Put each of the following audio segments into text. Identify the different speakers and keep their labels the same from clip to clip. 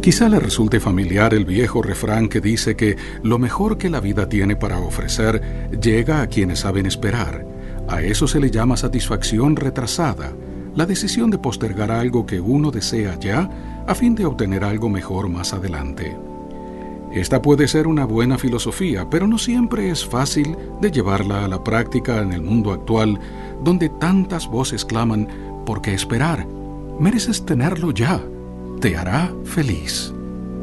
Speaker 1: Quizá le resulte familiar el viejo refrán que dice que lo mejor que la vida tiene para ofrecer llega a quienes saben esperar. A eso se le llama satisfacción retrasada, la decisión de postergar algo que uno desea ya a fin de obtener algo mejor más adelante. Esta puede ser una buena filosofía, pero no siempre es fácil de llevarla a la práctica en el mundo actual, donde tantas voces claman: ¿por qué esperar? Mereces tenerlo ya. Te hará feliz.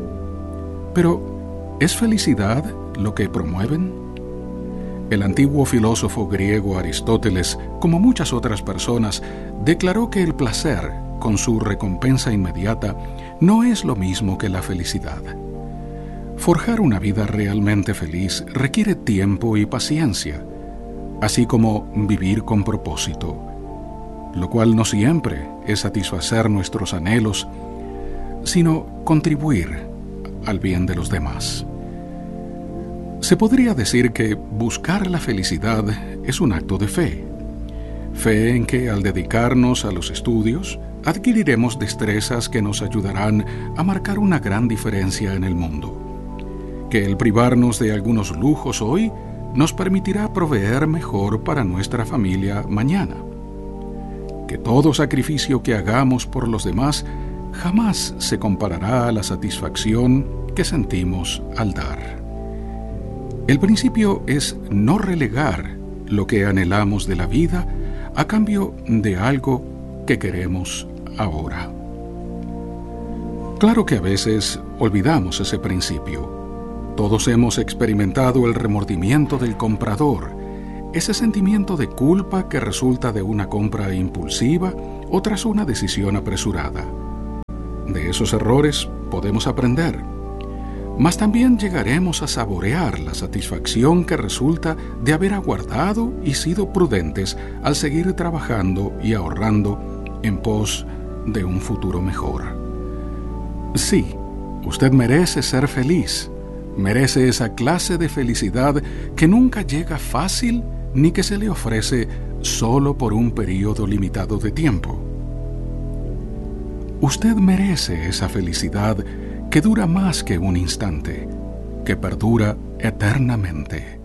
Speaker 1: Pero, ¿es felicidad lo que promueven? El antiguo filósofo griego Aristóteles, como muchas otras personas, declaró que el placer, con su recompensa inmediata, no es lo mismo que la felicidad. Forjar una vida realmente feliz requiere tiempo y paciencia, así como vivir con propósito, lo cual no siempre es satisfacer nuestros anhelos, sino contribuir al bien de los demás. Se podría decir que buscar la felicidad es un acto de fe. Fe en que al dedicarnos a los estudios, adquiriremos destrezas que nos ayudarán a marcar una gran diferencia en el mundo. Que el privarnos de algunos lujos hoy nos permitirá proveer mejor para nuestra familia mañana. Que todo sacrificio que hagamos por los demás jamás se comparará a la satisfacción que sentimos al dar. El principio es no relegar lo que anhelamos de la vida a cambio de algo que queremos ahora. Claro que a veces olvidamos ese principio. Todos hemos experimentado el remordimiento del comprador, ese sentimiento de culpa que resulta de una compra impulsiva o tras una decisión apresurada. De esos errores podemos aprender, mas también llegaremos a saborear la satisfacción que resulta de haber aguardado y sido prudentes al seguir trabajando y ahorrando en pos de un futuro mejor. Sí, usted merece ser feliz, merece esa clase de felicidad que nunca llega fácil ni que se le ofrece solo por un periodo limitado de tiempo. Usted merece esa felicidad que dura más que un instante, que perdura eternamente.